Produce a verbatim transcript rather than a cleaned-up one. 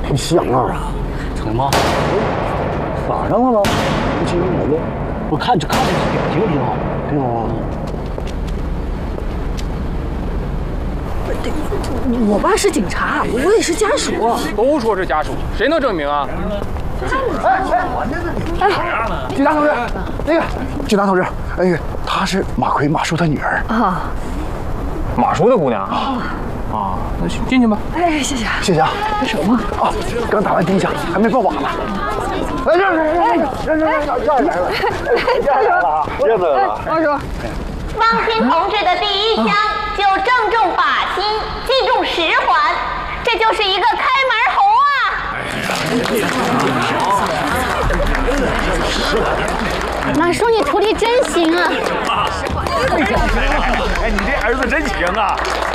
挺响啊！ 成吗？ 咋上了吗？不清楚了。 我看这看这表情挺好， 挺好啊。 我爸是警察，我也是家属。 都说是家属，谁能证明啊？ 哎，警察同志，那个警察同志，哎，她是马奎马叔他女儿啊， 马叔的姑娘啊。啊，那去进去吧。 哎，谢谢， 谢谢啊。 这手吗？ 啊，刚打完第一枪，还没爆靶呢。来，让让让让让让让让来了，让来了啊，让来了。 马叔， 汪鑫同志的第一枪就正中靶心，击中十环，这就是一个开门红啊！ 马叔，你徒弟真行啊！ 哎，你这儿子真行啊！